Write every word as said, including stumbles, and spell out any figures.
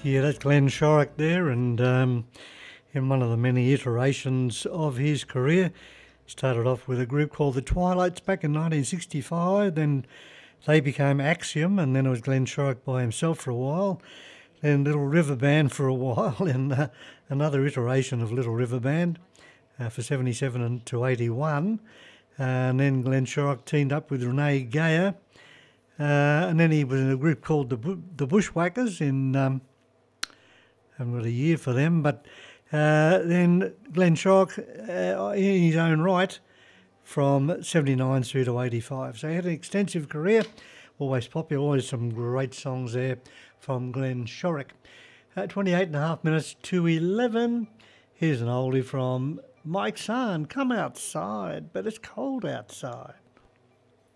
Yeah, that's Glenn Shorrock there, and um, in one of the many iterations of his career, started off with a group called the Twilights back in nineteen sixty-five, then they became Axiom, and then it was Glenn Shorrock by himself for a while, then Little River Band for a while, and uh, another iteration of Little River Band uh, for seventy-seven and to eighty-one, uh, and then Glenn Shorrock teamed up with Renee Geyer, uh, and then he was in a group called the, Bu- the Bushwhackers in... Um, haven't got a year for them, but uh, then Glenn Shorrock, uh, in his own right, from seventy-nine through to eighty-five. So he had an extensive career, always popular, always some great songs there from Glenn Shorrock. Uh, twenty-eight and a half minutes to eleven. Here's an oldie from Mike Sahn, Come Outside, but it's cold outside.